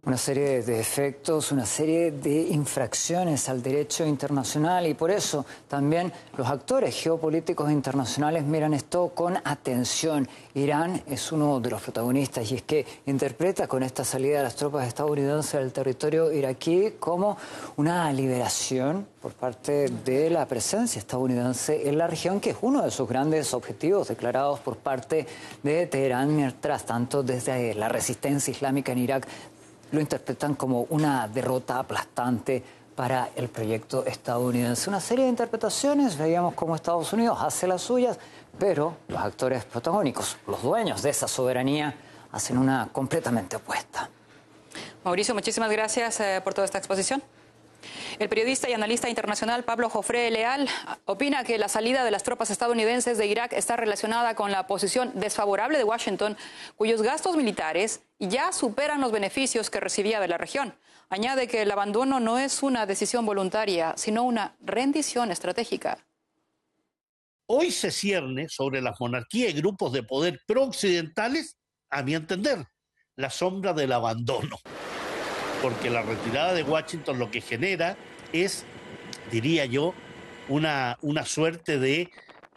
Una serie de efectos, una serie de infracciones al derecho internacional y por eso también los actores geopolíticos internacionales miran esto con atención. Irán es uno de los protagonistas y es que interpreta con esta salida de las tropas estadounidenses del territorio iraquí como una liberación por parte de la presencia estadounidense en la región, que es uno de sus grandes objetivos declarados por parte de Teherán. Mientras tanto, desde la resistencia islámica en Irak lo interpretan como una derrota aplastante para el proyecto estadounidense. Una serie de interpretaciones, veíamos cómo Estados Unidos hace las suyas, pero los actores protagónicos, los dueños de esa soberanía, hacen una completamente opuesta. Mauricio, muchísimas gracias por toda esta exposición. El periodista y analista internacional Pablo Jofré Leal opina que la salida de las tropas estadounidenses de Irak está relacionada con la posición desfavorable de Washington, cuyos gastos militares ya superan los beneficios que recibía de la región. Añade que el abandono no es una decisión voluntaria, sino una rendición estratégica. Hoy se cierne sobre las monarquías y grupos de poder pro-occidentales, a mi entender, la sombra del abandono. Porque la retirada de Washington lo que genera es, diría yo, una suerte de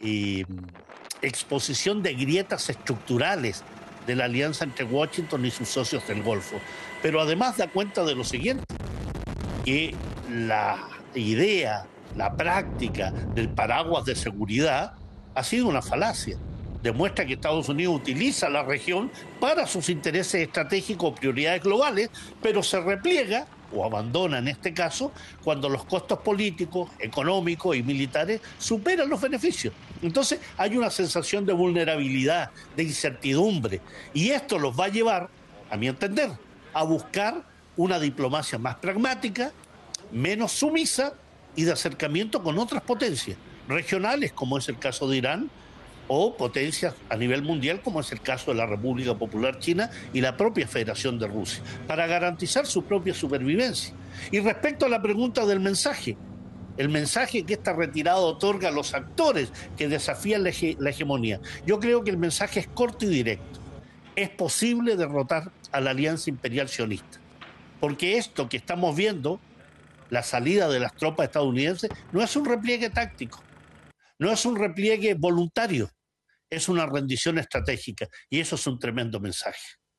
exposición de grietas estructurales de la alianza entre Washington y sus socios del Golfo. Pero además da cuenta de lo siguiente, que la idea, la práctica del paraguas de seguridad ha sido una falacia. Demuestra que Estados Unidos utiliza la región para sus intereses estratégicos o prioridades globales, pero se repliega o abandona en este caso cuando los costos políticos, económicos y militares superan los beneficios. Entonces hay una sensación de vulnerabilidad, de incertidumbre, y esto los va a llevar, a mi entender, a buscar una diplomacia más pragmática, menos sumisa y de acercamiento con otras potencias regionales, como es el caso de Irán, o potencias a nivel mundial, como es el caso de la República Popular China y la propia Federación de Rusia, para garantizar su propia supervivencia. Y respecto a la pregunta del mensaje, el mensaje que esta retirada otorga a los actores que desafían la hegemonía, yo creo que el mensaje es corto y directo. Es posible derrotar a la Alianza Imperial Sionista, porque esto que estamos viendo, la salida de las tropas estadounidenses, no es un repliegue táctico, no es un repliegue voluntario, es una rendición estratégica y eso es un tremendo mensaje.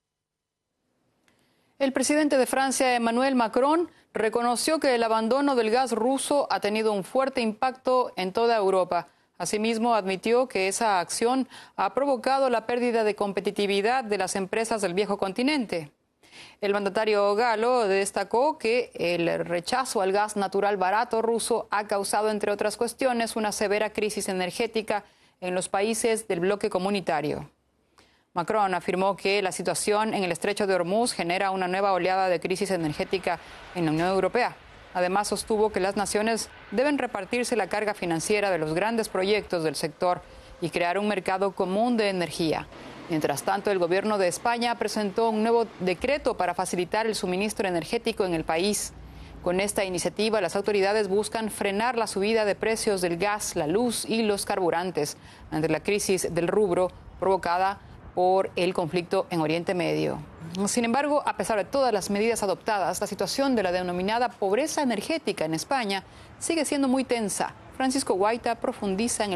El presidente de Francia, Emmanuel Macron, reconoció que el abandono del gas ruso ha tenido un fuerte impacto en toda Europa. Asimismo, admitió que esa acción ha provocado la pérdida de competitividad de las empresas del viejo continente. El mandatario galo destacó que el rechazo al gas natural barato ruso ha causado, entre otras cuestiones, una severa crisis energética en los países del bloque comunitario. Macron afirmó que la situación en el estrecho de Hormuz genera una nueva oleada de crisis energética en la Unión Europea. Además, sostuvo que las naciones deben repartirse la carga financiera de los grandes proyectos del sector y crear un mercado común de energía. Mientras tanto, el gobierno de España presentó un nuevo decreto para facilitar el suministro energético en el país. Con esta iniciativa, las autoridades buscan frenar la subida de precios del gas, la luz y los carburantes ante la crisis del rubro provocada por el conflicto en Oriente Medio. Sin embargo, a pesar de todas las medidas adoptadas, la situación de la denominada pobreza energética en España sigue siendo muy tensa. Francisco Guaita profundiza en el